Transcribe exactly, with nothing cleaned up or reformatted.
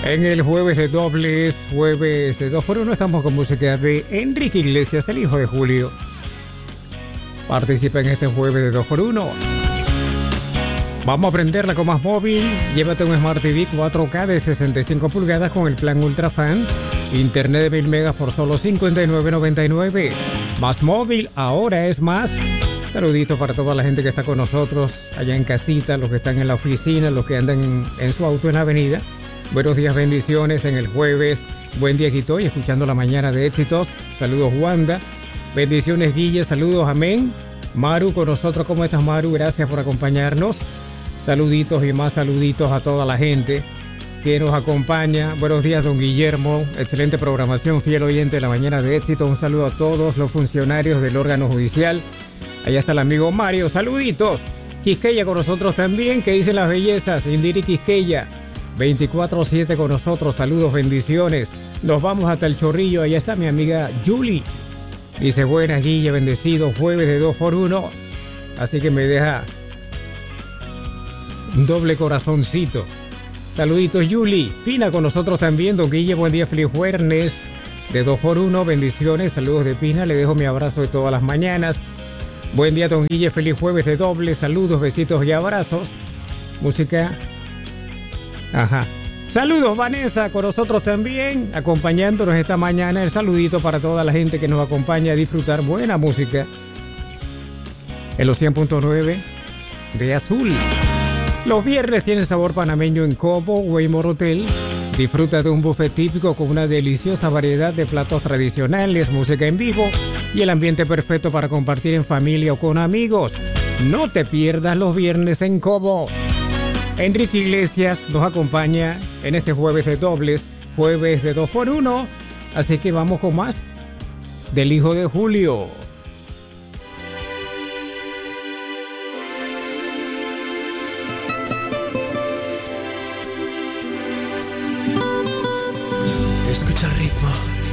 En el jueves de dobles, jueves de dos por uno, estamos con música de Enrique Iglesias, el hijo de Julio. Participa en este jueves de dos por uno. Vamos a prenderla con más móvil. Llévate un Smart T V cuatro K de sesenta y cinco pulgadas con el plan Ultra Fan. Internet de mil megas por solo cincuenta y nueve noventa y nueve. Más móvil, ahora es más. Saluditos para toda la gente que está con nosotros allá en casita, los que están en la oficina, los que andan en, en su auto en la avenida. Buenos días, bendiciones en el jueves. Buen día, aquí estoy escuchando la mañana de éxitos. Saludos, Wanda. Bendiciones, Guille. Saludos, amén. Maru con nosotros. ¿Cómo estás, Maru? Gracias por acompañarnos. Saluditos y más saluditos a toda la gente que nos acompaña. Buenos días, don Guillermo. Excelente programación, fiel oyente de la mañana de éxito. Un saludo a todos los funcionarios del órgano judicial. Allá está el amigo Mario. Saluditos. Quisqueya con nosotros también. ¿Qué dicen las bellezas? Indiri Quisqueya. veinticuatro siete con nosotros, saludos, bendiciones. Nos vamos hasta el Chorrillo, allá está mi amiga Julie. Dice, buenas, Guille, bendecido, jueves de dos por uno. Así que me deja un doble corazoncito. Saluditos, Julie. Pina con nosotros también, don Guille, buen día, feliz jueves de dos por uno, bendiciones, saludos de Pina, le dejo mi abrazo de todas las mañanas. Buen día, don Guille, feliz jueves de doble, saludos, besitos y abrazos. Música... Ajá. Saludos, Vanessa, con nosotros también, acompañándonos esta mañana. El saludito para toda la gente que nos acompaña a disfrutar buena música en los cien punto nueve de Azul. Los viernes tienen sabor panameño en Cobo, Waymore Hotel. Disfruta de un buffet típico con una deliciosa variedad de platos tradicionales, música en vivo y el ambiente perfecto para compartir en familia o con amigos. No te pierdas los viernes en Cobo. Enrique Iglesias nos acompaña en este jueves de dobles, jueves de dos por uno. Así que vamos con más del hijo de Julio. Escucha el ritmo.